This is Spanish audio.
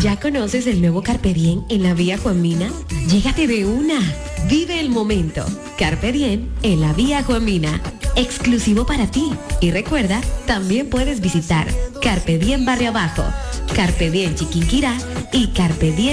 ¿Ya conoces el nuevo Carpe Diem en la vía Juan Mina? Llégate de una. Vive el momento. Carpe Diem en la vía Juan Mina. Exclusivo para ti. Y recuerda, también puedes visitar Carpe Diem Barrio Abajo, Carpe Diem Chiquinquirá y Carpe Diem